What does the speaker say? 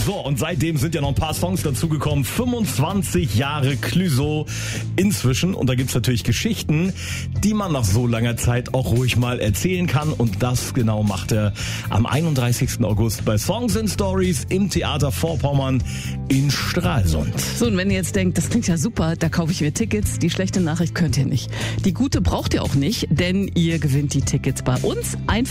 So, und seitdem sind ja noch ein paar Songs dazugekommen. 25 Jahre Clouseau inzwischen. Und da gibt's natürlich Geschichten, die man nach so langer Zeit auch ruhig mal erzählen kann. Und das genau macht er am 31. August bei Songs and Stories im Theater Vorpommern in Stralsund. So, und wenn ihr jetzt denkt, das klingt ja super, da kaufe ich mir Tickets. Die schlechte Nachricht könnt ihr nicht. Die gute braucht ihr auch nicht, denn ihr gewinnt die Tickets bei uns einfach